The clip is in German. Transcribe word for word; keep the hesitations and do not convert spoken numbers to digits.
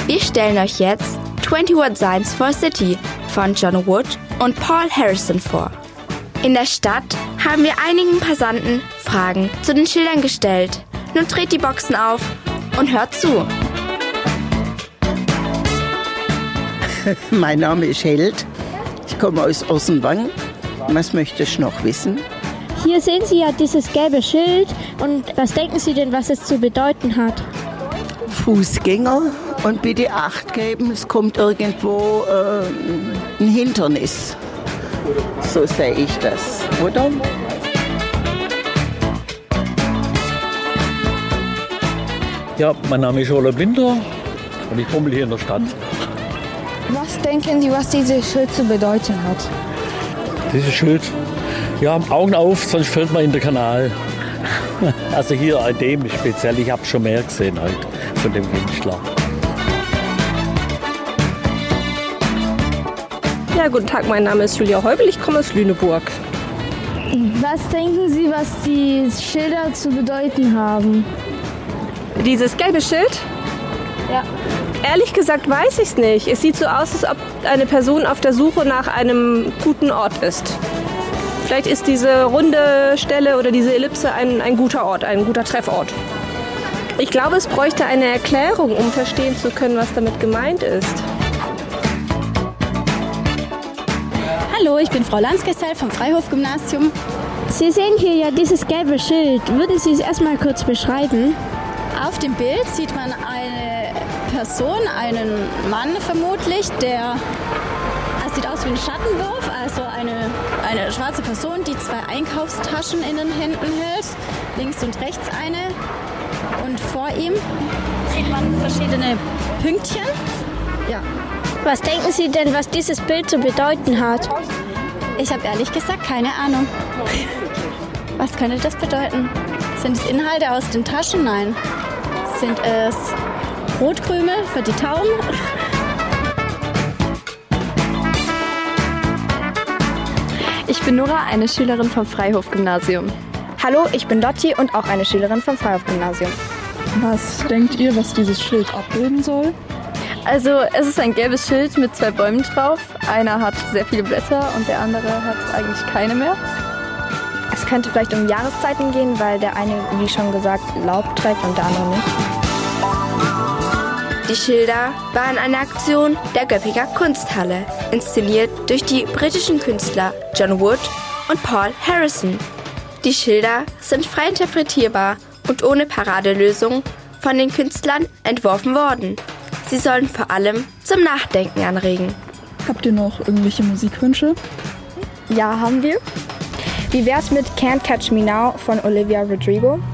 Wir stellen euch jetzt twenty-one Signs for a City von John Wood und Paul Harrison vor. In der Stadt haben wir einigen Passanten Fragen zu den Schildern gestellt. Nun dreht die Boxen auf und hört zu. Mein Name ist Held. Ich komme aus Ossenwang. Was möchtest du noch wissen? Hier sehen Sie ja dieses gelbe Schild. Und was denken Sie denn, was es zu bedeuten hat? Fußgänger und bitte Acht geben, es kommt irgendwo äh, ein Hindernis. So sehe ich das, oder? Ja, mein Name ist Ola Binder und ich wohne hier in der Stadt. Was denken Sie, was dieses Schild zu bedeuten hat? Dieses Schild, ja, Augen auf, sonst fällt man in den Kanal. Also hier an dem speziell, ich habe schon mehr gesehen halt von dem Künstler. Ja, guten Tag, mein Name ist Julia Heubel, ich komme aus Lüneburg. Was denken Sie, was die Schilder zu bedeuten haben? Dieses gelbe Schild? Ja. Ehrlich gesagt weiß ich es nicht. Es sieht so aus, als ob eine Person auf der Suche nach einem guten Ort ist. Vielleicht ist diese runde Stelle oder diese Ellipse ein, ein guter Ort, ein guter Treffort. Ich glaube, es bräuchte eine Erklärung, um verstehen zu können, was damit gemeint ist. Hallo, ich bin Frau Landsgesell vom Freihof-Gymnasium. Sie sehen hier ja dieses gelbe Schild. Würden Sie es erstmal kurz beschreiben? Auf dem Bild sieht man eine Person, einen Mann vermutlich, der, es sieht aus wie ein Schattenwurf, also eine, eine schwarze Person, die zwei Einkaufstaschen in den Händen hält, links und rechts eine. Und vor ihm sieht man verschiedene Pünktchen. Ja. Was denken Sie denn, was dieses Bild zu bedeuten hat? Ich habe ehrlich gesagt keine Ahnung. Was könnte das bedeuten? Sind es Inhalte aus den Taschen? Nein. Sind es Brotkrümel für die Tauben? Ich bin Nora, eine Schülerin vom Freihof-Gymnasium. Hallo, ich bin Lotti und auch eine Schülerin vom Freihof-Gymnasium. Was denkt ihr, was dieses Schild abbilden soll? Also es ist ein gelbes Schild mit zwei Bäumen drauf. Einer hat sehr viele Blätter und der andere hat eigentlich keine mehr. Es könnte vielleicht um Jahreszeiten gehen, weil der eine, wie schon gesagt, Laub trägt und der andere nicht. Die Schilder waren eine Aktion der Göppinger Kunsthalle, inszeniert durch die britischen Künstler John Wood und Paul Harrison. Die Schilder sind frei interpretierbar und ohne Paradelösung von den Künstlern entworfen worden. Sie sollen vor allem zum Nachdenken anregen. Habt ihr noch irgendwelche Musikwünsche? Ja, haben wir. Wie wär's mit Can't Catch Me Now von Olivia Rodrigo?